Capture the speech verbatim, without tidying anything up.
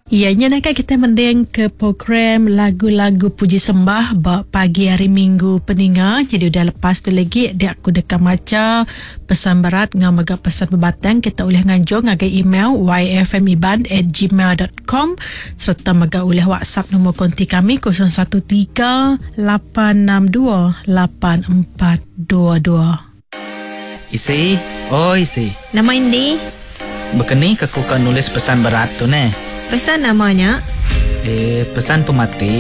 Ianya nak kita mendeng ke program lagu-lagu puji sembah pagi hari Minggu peninga. Jadi udah lepas tu lagi dia aku dekat maca pesan berat ngam agak pesan berbatang kita boleh nganjur ngagai email y f m iban at gmail dot com serta maga oleh WhatsApp nombor konti kami kosong satu tiga lapan enam dua lapan empat dua dua. Isi, oh isi. Nama Indi? Bekeni aku kan nulis pesan berat tu ne. Pesan namanya? Eh, pesan pemati.